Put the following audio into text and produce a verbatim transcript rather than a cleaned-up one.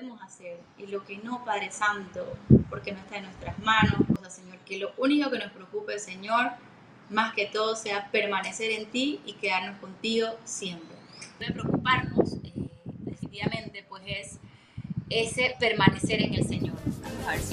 podemos hacer y lo que no, Padre Santo, porque no está en nuestras manos, Señor, que lo único que nos preocupe, Señor, más que todo sea permanecer en ti y quedarnos contigo siempre. Debe preocuparnos, eh, definitivamente, pues es ese permanecer en el Señor. A ver si